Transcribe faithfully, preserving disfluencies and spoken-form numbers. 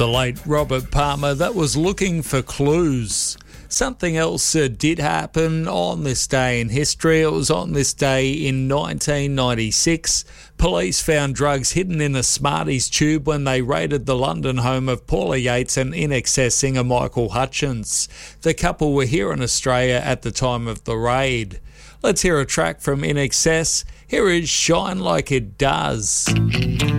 The late Robert Palmer, that was Looking for Clues. Something else uh, did happen on this day in history. It was on this day in nineteen ninety-six. Police found drugs hidden in a Smarties tube when they raided the London home of Paula Yates and In Excess singer Michael Hutchence. The couple were here in Australia at the time of the raid. Let's hear a track from In Excess. Here is Shine Like It Does.